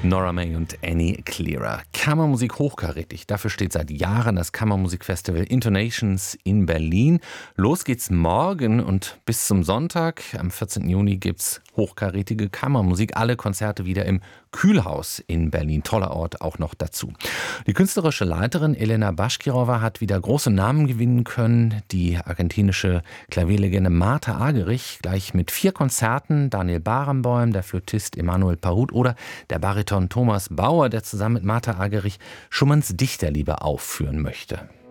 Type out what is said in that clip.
Nora May und Annie Clearer. Kammermusik hochkarätig. Dafür steht seit Jahren das Kammermusikfestival Intonations in Berlin. Los geht's morgen und bis zum Sonntag, am 14. Juni, gibt's hochkarätige Kammermusik. Alle Konzerte wieder im Kühlhaus in Berlin. Toller Ort auch noch dazu. Die künstlerische Leiterin Elena Baschkirova hat wieder große Namen gewinnen können. Die argentinische Klavierlegende Martha Argerich gleich mit 4 Konzerten. Daniel Barenboim, der Flötist Emanuel Pahud oder der Bariton Thomas Bauer, der zusammen mit Martha Argerich Schumanns Dichterliebe aufführen möchte.